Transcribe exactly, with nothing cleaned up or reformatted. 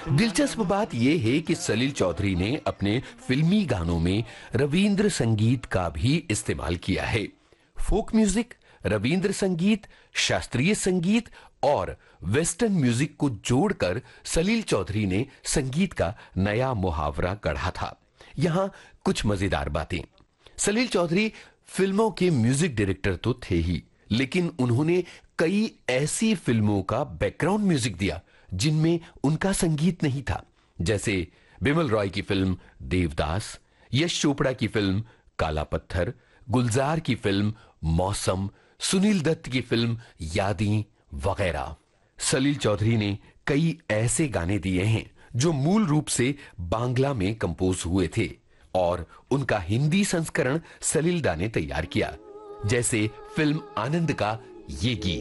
दिलचस्प बात यह है कि सलील चौधरी ने अपने फिल्मी गानों में रविंद्र संगीत का भी इस्तेमाल किया है। फोक म्यूजिक, रविंद्र संगीत, शास्त्रीय संगीत और वेस्टर्न म्यूजिक को जोड़कर सलील चौधरी ने संगीत का नया मुहावरा गढ़ा था। यहां कुछ मजेदार बातें। सलील चौधरी फिल्मों के म्यूजिक डायरेक्टर तो थे ही, लेकिन उन्होंने कई ऐसी फिल्मों का बैकग्राउंड म्यूजिक दिया जिनमें उनका संगीत नहीं था, जैसे बिमल रॉय की फिल्म देवदास, यश चोपड़ा की फिल्म काला पत्थर, गुलजार की फिल्म मौसम, सुनील दत्त की फिल्म यादें वगैरह। सलील चौधरी ने कई ऐसे गाने दिए हैं जो मूल रूप से बांग्ला में कंपोज हुए थे और उनका हिंदी संस्करण सलील दा ने तैयार किया, जैसे फिल्म आनंद का ये गीत।